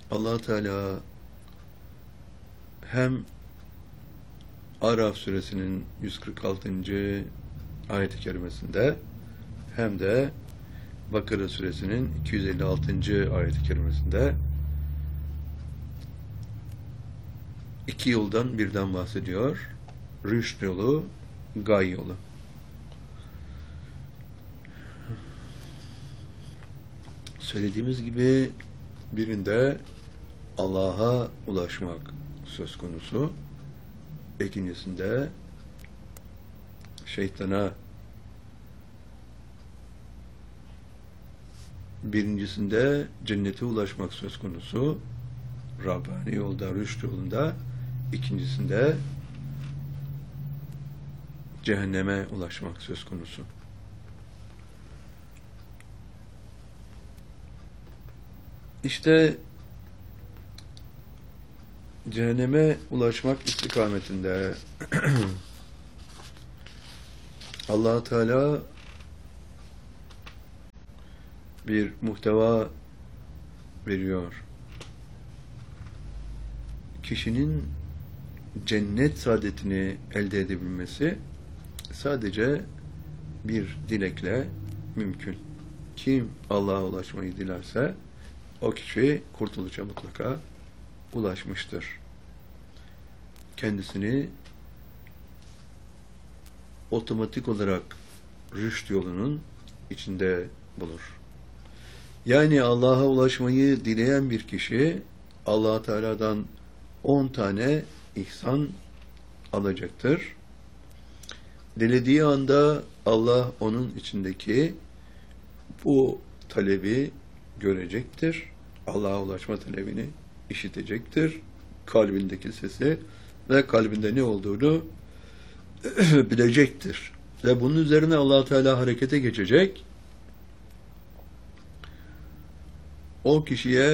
Allah Teala hem Araf suresinin 146. ayet-i kerimesinde hem de Bakara suresinin 256. ayet-i kerimesinde iki yoldan birden bahsediyor. Rüşt yolu, gay yolu. Söylediğimiz gibi birinde Allah'a ulaşmak söz konusu. İkincisinde şeytana, birincisinde cennete ulaşmak söz konusu. Rabbani yolda, rüşt yolunda. İkincisinde cehenneme ulaşmak söz konusu. İşte cehenneme ulaşmak istikametinde Allah Teala bir muhteva veriyor. Kişinin cennet saadetini elde edebilmesi sadece bir dilekle mümkün. Kim Allah'a ulaşmayı dilerse o kişi kurtuluşa mutlaka ulaşmıştır. Kendisini otomatik olarak rüşt yolunun içinde bulur. Yani Allah'a ulaşmayı dileyen bir kişi Allah Teala'dan 10 tane ihsan alacaktır. Dilediği anda Allah onun içindeki bu talebi görecektir. Allah'a ulaşma talebini işitecektir. Kalbindeki sesi ve kalbinde ne olduğunu bilecektir. Ve bunun üzerine Allah Teala harekete geçecek. O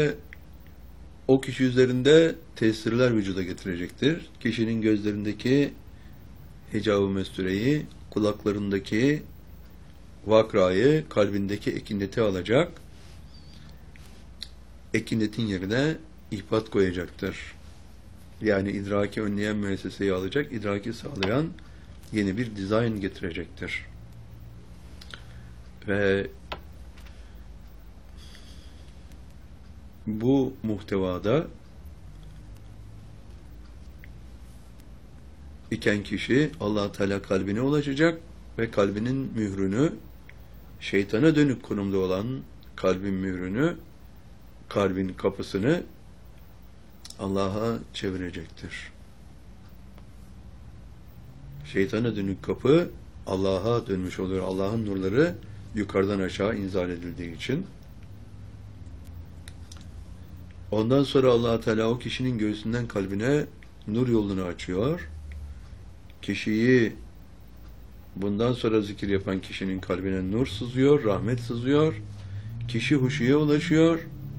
kişi üzerinde tesirler vücuda getirecektir. Kişinin gözlerindeki hicab-ı mestureyi, kulaklarındaki vakrayı, kalbindeki ekineti alacak. Ekinetin yerine ihbat koyacaktır. Yani idraki önleyen müesseseyi alacak, idraki sağlayan yeni bir dizayn getirecektir. Ve bu muhtevada iken kişi Allah Teala kalbine ulaşacak ve kalbinin mührünü, şeytana dönük konumda olan kalbin mührünü, kalbin kapısını Allah'a çevirecektir. Şeytana dönük kapı Allah'a dönmüş oluyor. Allah'ın nurları yukarıdan aşağı inzal edildiği için. Ondan sonra Allah Teala o kişinin göğsünden kalbine nur yolunu açıyor. Kişiyi bundan sonra zikir yapan kişinin kalbine nur sızıyor, rahmet sızıyor. Kişi huşuya ulaşıyor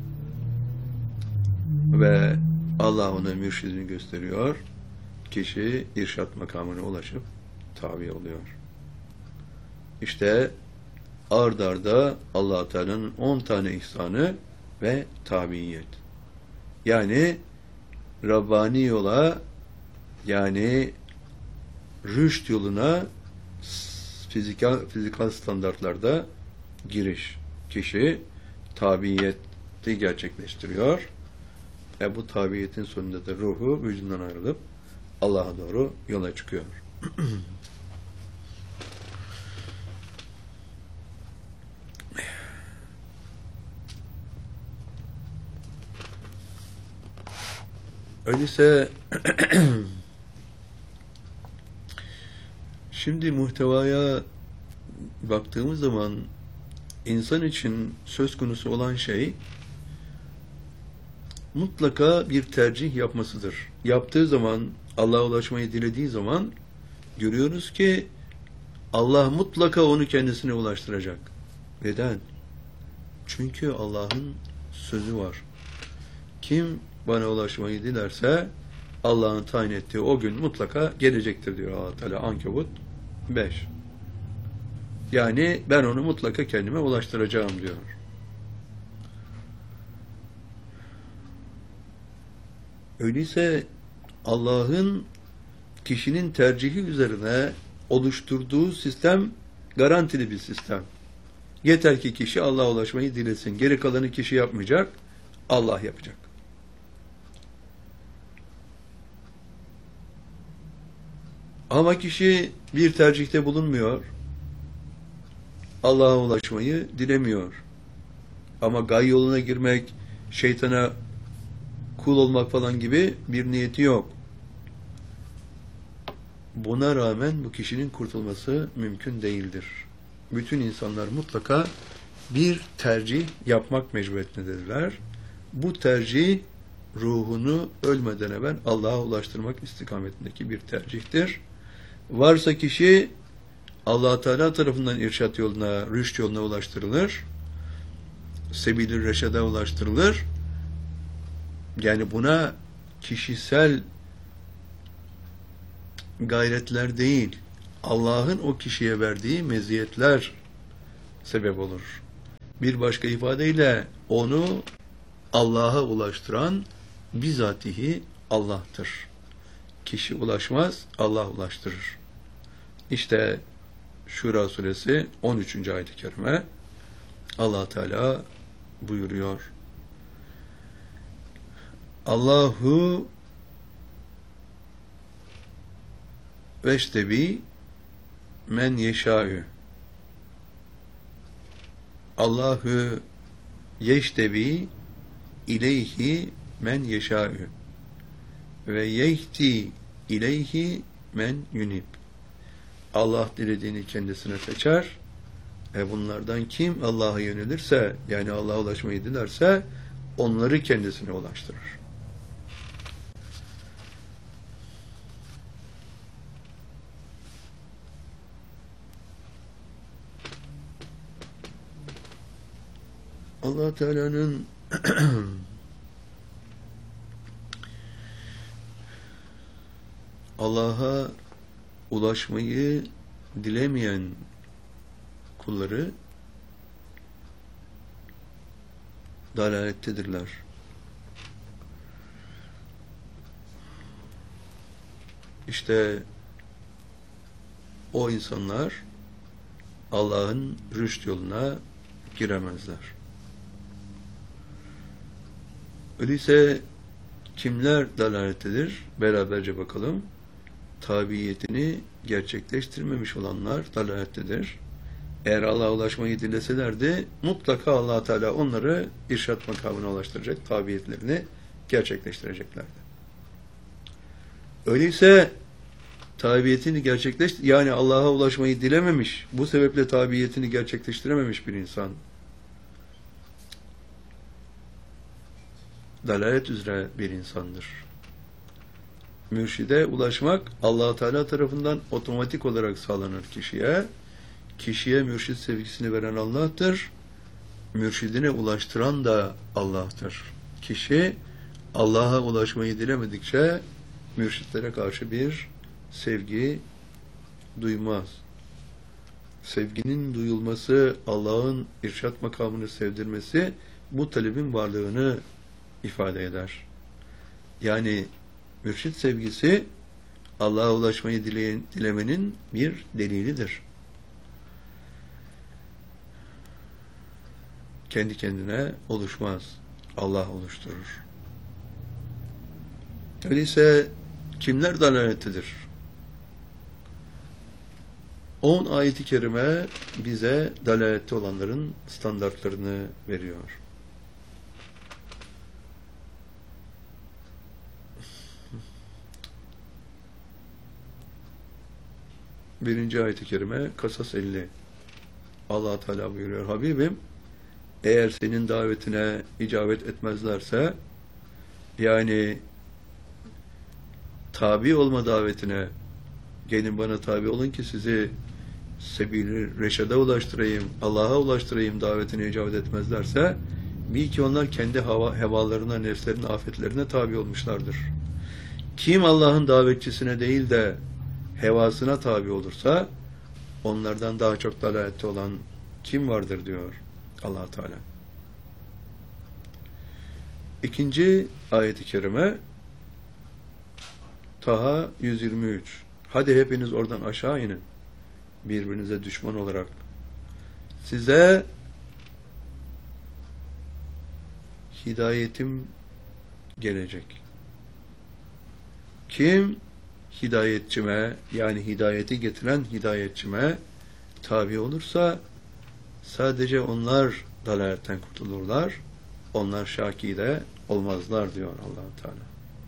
ve Allah ona mürşidini gösteriyor. Kişi irşat makamına ulaşıp tabi oluyor. İşte ard arda Allah Teala'nın 10 tane ihsanı ve tabiiyet. Yani Rabbani yola, yani rüşt yoluna fizikal standartlarda giriş. Kişi tabiyeti gerçekleştiriyor. Ve bu tabiyetin sonunda da ruhu vücudundan ayrılıp Allah'a doğru yola çıkıyor. Öyleyse şimdi muhtevaya baktığımız zaman insan için söz konusu olan şey mutlaka bir tercih yapmasıdır. Yaptığı zaman, Allah'a ulaşmayı dilediği zaman görüyoruz ki Allah mutlaka onu kendisine ulaştıracak. Neden? Çünkü Allah'ın sözü var. Kim bana ulaşmayı dilerse Allah'ın tayin ettiği o gün mutlaka gelecektir diyor Allah Teala. Ankebut 5. Yani ben onu mutlaka kendime ulaştıracağım diyor. Öyleyse Allah'ın kişinin tercihi üzerine oluşturduğu sistem garantili bir sistem. Yeter ki kişi Allah'a ulaşmayı dilesin. Geri kalanı kişi yapmayacak, Allah yapacak. Ama kişi bir tercihte bulunmuyor, Allah'a ulaşmayı dilemiyor. Ama gay yoluna girmek, şeytana kul olmak falan gibi bir niyeti yok. Buna rağmen bu kişinin kurtulması mümkün değildir. Bütün insanlar mutlaka bir tercih yapmak mecburiyetindedirler. Bu tercih ruhunu ölmeden evvel Allah'a ulaştırmak istikametindeki bir tercihtir. Varsa kişi Allah Teala tarafından irşat yoluna, rüşt yoluna ulaştırılır. Sebil-i reşede ulaştırılır. Yani buna kişisel gayretler değil, Allah'ın o kişiye verdiği meziyetler sebep olur. Bir başka ifadeyle onu Allah'a ulaştıran bizatihi Allah'tır. Kişi ulaşmaz, Allah ulaştırır. İşte Şura suresi 13. ayet-i kerime Allah Teala buyuruyor. Allahu veştebi men yeşâ'ü. Allahu yeştebi ileyhi men yeşâ'ü ve yehdi ileyhi men yunib. Allah dilediğini kendisine seçer. Bunlardan kim Allah'a yönelirse, yani Allah'a ulaşmayı dilerse, onları kendisine ulaştırır. Allah Teala'nın Allah'a ulaşmayı dilemeyen kulları dalalettedirler. İşte o insanlar Allah'ın rüşt yoluna giremezler. Öyleyse kimler dalalettedir? Beraberce bakalım. Tabiyetini gerçekleştirmemiş olanlar dalalettedir. Eğer Allah'a ulaşmayı dileselerdi mutlaka Allah Teala onları irşat makamına ulaştıracak, tabiyetlerini gerçekleştireceklerdi. Öyleyse tabiyetini yani Allah'a ulaşmayı dilememiş, bu sebeple tabiyetini gerçekleştirememiş bir insan dalalet üzere bir insandır. Mürşide ulaşmak Allah Teala tarafından otomatik olarak sağlanır kişiye. Kişiye mürşid sevgisini veren Allah'tır. Mürşidine ulaştıran da Allah'tır. Kişi Allah'a ulaşmayı dilemedikçe mürşitlere karşı bir sevgi duymaz. Sevginin duyulması, Allah'ın irşat makamını sevdirmesi bu talebin varlığını ifade eder. Yani mürşid sevgisi Allah'a ulaşmayı dilemenin bir delilidir. Kendi kendine oluşmaz. Allah oluşturur. Öyleyse kimler dalalettedir? 10 ayet-i kerime bize dalalette olanların standartlarını veriyor. Birinci ayet-i kerime Kasas 50. Allah Teala buyuruyor. Habibim, eğer senin davetine icabet etmezlerse, yani tabi olma davetine, gelin bana tabi olun ki sizi sebil-i reşade ulaştırayım, Allah'a ulaştırayım davetine icabet etmezlerse, bil ki onlar kendi hevalarına, nefslerinin afetlerine tabi olmuşlardır. Kim Allah'ın davetçisine değil de hevasına tabi olursa, onlardan daha çok dalalette olan kim vardır diyor Allah Teala. İkinci ayet-i kerime Taha 123. Hadi hepiniz oradan aşağı inin. Birbirinize düşman olarak. Size hidayetim gelecek. Kim hidayetçime, yani hidayeti getiren hidayetçime tabi olursa sadece onlar dalaletten kurtulurlar. Onlar şaki de olmazlar diyor Allah-u Teala.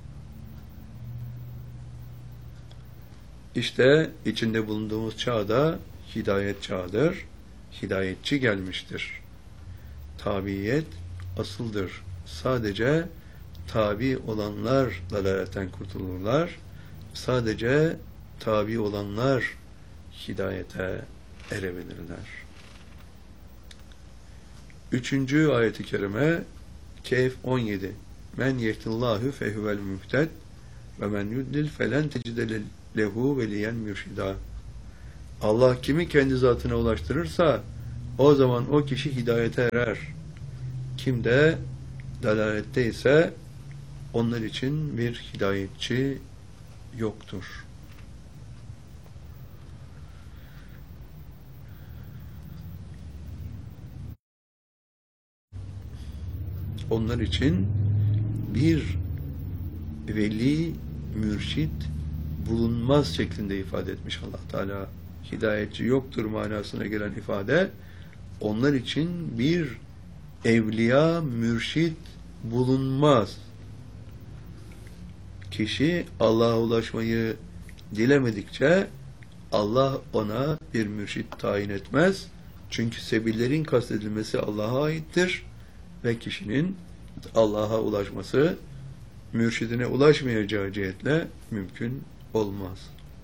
İşte içinde bulunduğumuz çağda hidayet çağıdır. Hidayetçi gelmiştir. Tabiyet asıldır. Sadece tabi olanlar dalaletten kurtulurlar. Sadece tabi olanlar hidayete erebilirler. 3. ayet-i kerime Kehf 17. Men yehdillahu fehuvel muhted ve men yudlil felen tecide lehu veliyen mürşida. Allah kimi kendi zatına ulaştırırsa o zaman o kişi hidayete erer. Kim de dalalette ise onlar için bir hidayetçi yoktur. Onlar için bir veli, mürşit bulunmaz şeklinde ifade etmiş Allah Teala. Hidayetçi yoktur manasına gelen ifade, onlar için bir evliya, mürşit bulunmaz. Kişi Allah'a ulaşmayı dilemedikçe Allah ona bir mürşit tayin etmez. Çünkü sebillerin kastedilmesi Allah'a aittir ve kişinin Allah'a ulaşması mürşidine ulaşmayacağı cihetle mümkün olmaz.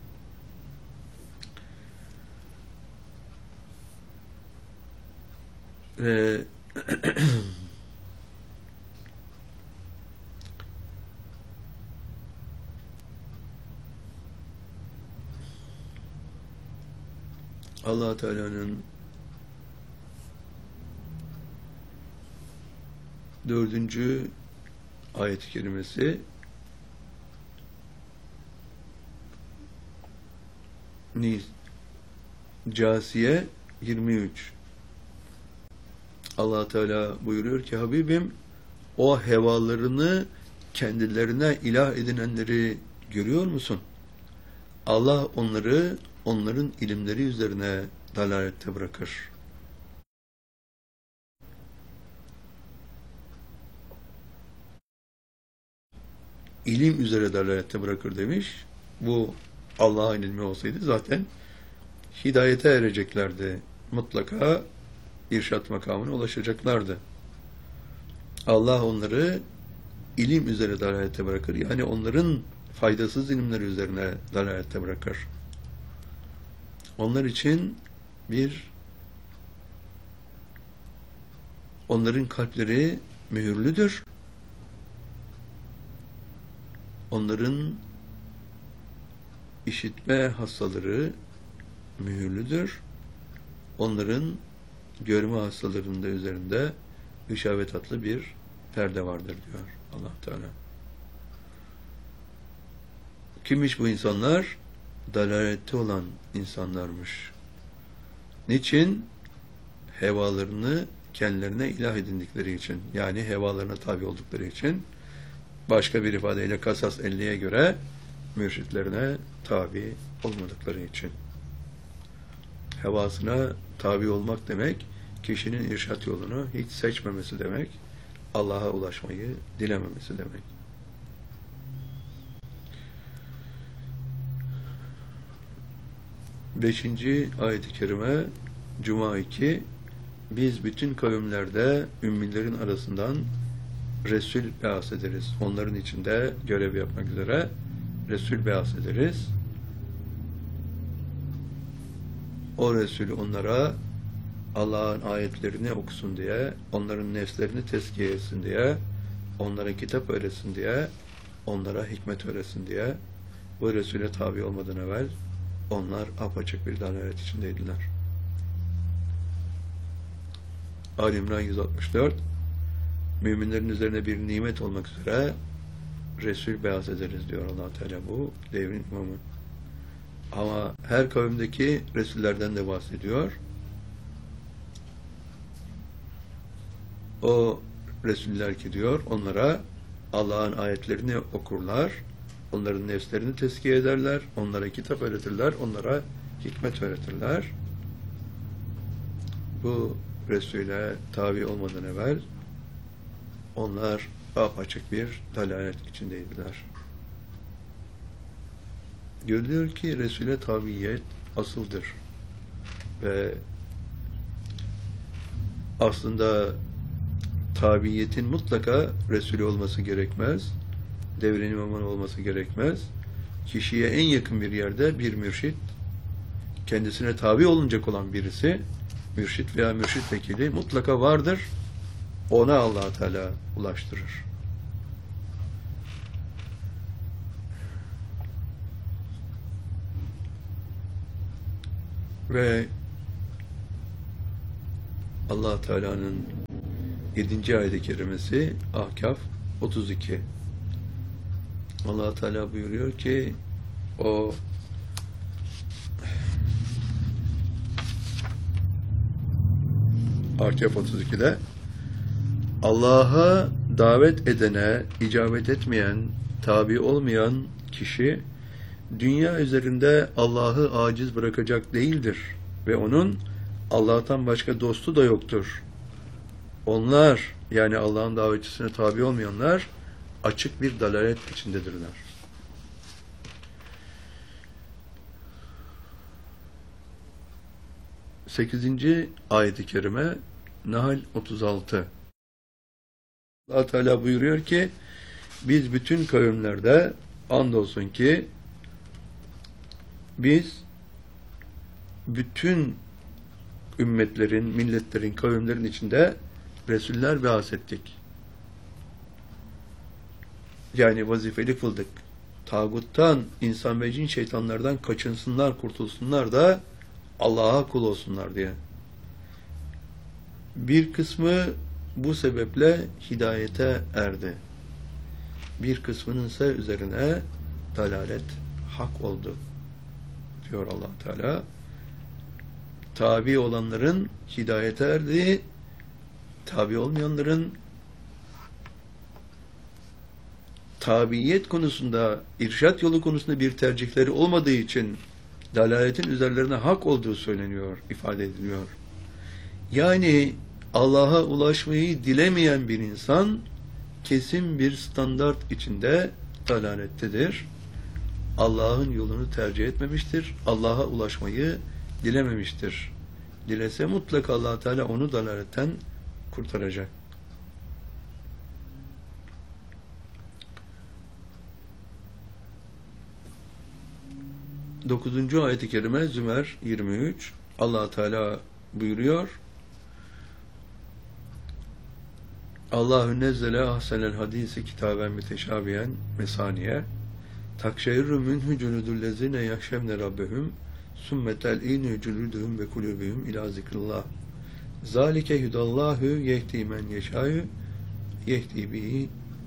Allah Teala'nın 4. ayet-i kerimesi Câsiye 23. Allah Teala buyuruyor ki Habibim, o hevalarını kendilerine ilah edinenleri görüyor musun? Allah onları onların ilimleri üzerine dalalette bırakır. İlim üzere dalalette bırakır demiş. Bu Allah'ın ilmi olsaydı zaten hidayete ereceklerdi. Mutlaka irşat makamına ulaşacaklardı. Allah onları ilim üzere dalalette bırakır. Yani onların faydasız ilimleri üzerine dalalette bırakır. Onlar için onların kalpleri mühürlüdür. Onların işitme hastaları mühürlüdür. Onların görme hastalarının da üzerinde gışavet adlı bir perde vardır diyor Allah Teala. Kimmiş bu insanlar? Dalalette olan insanlarmış. Niçin? Hevalarını kendilerine ilah edindikleri için, yani hevalarına tabi oldukları için. Başka bir ifadeyle Kasas 50'ye göre mürşitlerine tabi olmadıkları için. Hevasına tabi olmak demek, kişinin irşat yolunu hiç seçmemesi demek, Allah'a ulaşmayı dilememesi demek. Beşinci ayet-i kerime Cuma 2. Biz bütün kavimlerde ümmilerin arasından Resul be'as ederiz. Onların içinde görev yapmak üzere Resul be'as ederiz. O Resulü onlara Allah'ın ayetlerini okusun diye, onların nefslerini tezkiye etsin diye, onlara kitap öğretsin diye, onlara hikmet öğretsin diye, bu Resul'e tabi olmadan evvel onlar apaçık bir dalalet içindeydiler. Ali İmran 164. Müminlerin üzerine bir nimet olmak üzere Resul beyaz ederiz diyor Allah Teala, bu devrin imamı. Ama her kavimdeki Resullerden de bahsediyor. O Resuller ki diyor, onlara Allah'ın ayetlerini okurlar, onların nefslerini tezkiye ederler, onlara kitap öğretirler, onlara hikmet öğretirler. Bu Resul'e tabi olmadan evvel onlar apaçık bir dalalet içindeydiler. Görülüyor ki Resul'e tabiyet asıldır. Ve aslında tabiyetin mutlaka Resulü olması gerekmez. Devrin imamı olması gerekmez. Kişiye en yakın bir yerde bir mürşit, kendisine tabi olunacak olan birisi, mürşit veya mürşit vekili mutlaka vardır. Ona Allah Teala ulaştırır. Ve Allah Teala'nın 7. ayet-i kerimesi Ahkaf 32. Allah Teala buyuruyor ki o Ahkaf 32'de Allah'a davet edene icabet etmeyen, tabi olmayan kişi dünya üzerinde Allah'ı aciz bırakacak değildir ve onun Allah'tan başka dostu da yoktur. Onlar, yani Allah'ın davetçisine tabi olmayanlar açık bir dalalet içindedirler. Sekizinci ayet-i kerime Nahl 36. Allah Teala buyuruyor ki biz bütün kavimlerde andolsun ki biz bütün ümmetlerin, milletlerin, kavimlerin içinde Resuller ba'as ettik. Yani vazifeli kıldık. Tağuttan, insan ve cin şeytanlardan kaçınsınlar, kurtulsunlar da Allah'a kul olsunlar diye. Bir kısmı bu sebeple hidayete erdi. Bir kısmının ise üzerine dalalet hak oldu diyor Allah Teala. Tabi olanların hidayete erdiği, tabi olmayanların tabiyet konusunda, irşat yolu konusunda bir tercihleri olmadığı için dalaletin üzerlerine hak olduğu söyleniyor, ifade ediliyor. Yani Allah'a ulaşmayı dilemeyen bir insan kesin bir standart içinde dalalettedir. Allah'ın yolunu tercih etmemiştir. Allah'a ulaşmayı dilememiştir. Dilese mutlaka Allah Teala onu dalaletten kurtaracak. 9. ayet-i kerime Zümer 23. Allah Teala buyuruyor. Allahu nezzele ahsenel hadisi kitaben müteşabihen mesaniye takşeirru minhu culudullezine yahşevne rabbehum summetel inu culuduhum ve kulubihum ila zikrillah zalike hudallahu yehdi men yeşâ'yu yehdi bihi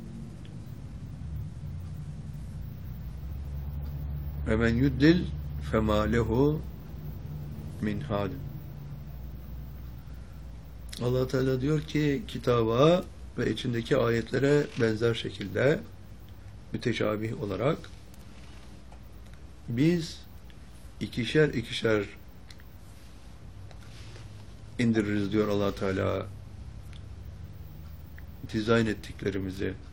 ve men yuddil fema lehu min halim. Allah Teala diyor ki kitaba ve içindeki ayetlere benzer şekilde müteşabih olarak biz ikişer ikişer indiririz diyor Allah Teala, dizayn ettiklerimizi.